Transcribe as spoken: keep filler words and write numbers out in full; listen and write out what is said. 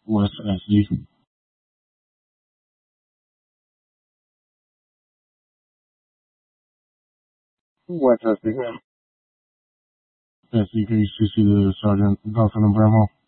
West S E. West S E. S E, can you see the Sergeant Dawson and Bramo?